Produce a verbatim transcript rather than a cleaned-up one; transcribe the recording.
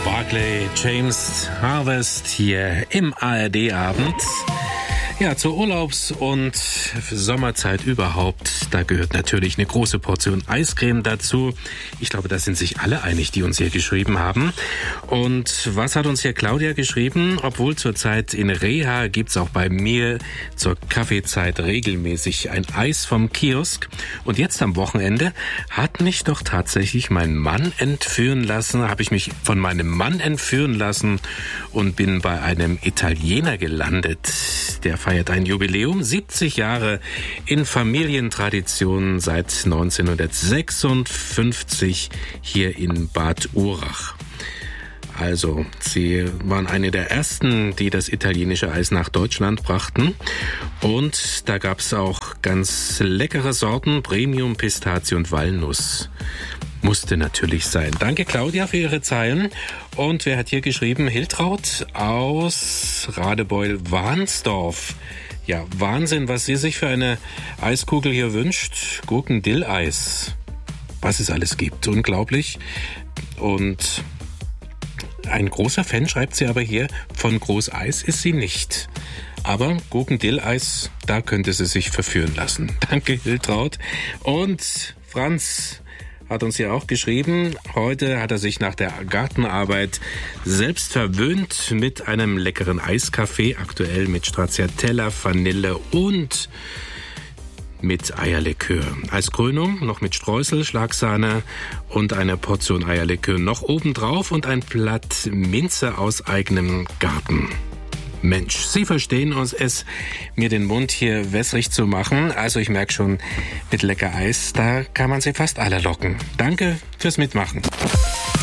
Barclay James Harvest hier im A R D-Abend. Ja, zur Urlaubs- und Sommerzeit überhaupt, da gehört natürlich eine große Portion Eiscreme dazu. Ich glaube, da sind sich alle einig, die uns hier geschrieben haben. Und was hat uns hier Claudia geschrieben? Obwohl zurzeit in Reha gibt's auch bei mir zur Kaffeezeit regelmäßig ein Eis vom Kiosk. Und jetzt am Wochenende hat mich doch tatsächlich mein Mann entführen lassen, habe ich mich von meinem Mann entführen lassen und bin bei einem Italiener gelandet. Der feiert ein Jubiläum, siebzig Jahre in Familientradition seit neunzehnhundertsechsundfünfzig hier in Bad Urach. Also, sie waren eine der ersten, die das italienische Eis nach Deutschland brachten. Und da gab's auch ganz leckere Sorten, Premium, Pistazie und Walnuss. Musste natürlich sein. Danke, Claudia, für Ihre Zeilen. Und wer hat hier geschrieben? Hiltraud aus Radebeul-Wahnsdorf. Ja, Wahnsinn, was sie sich für eine Eiskugel hier wünscht. Gurken-Dill-Eis. Was es alles gibt. Unglaublich. Und ein großer Fan, schreibt sie aber hier, von Großeis ist sie nicht. Aber Gurken-Dill-Eis, da könnte sie sich verführen lassen. Danke, Hiltraud. Und Franz hat uns ja auch geschrieben, heute hat er sich nach der Gartenarbeit selbst verwöhnt mit einem leckeren Eiskaffee, aktuell mit Stracciatella, Vanille und mit Eierlikör. Als Krönung noch mit Streusel, Schlagsahne und eine Portion Eierlikör noch obendrauf und ein Blatt Minze aus eigenem Garten. Mensch, Sie verstehen uns es, mir den Mund hier wässrig zu machen. Also ich merke schon, mit lecker Eis, da kann man sie fast alle locken. Danke fürs Mitmachen.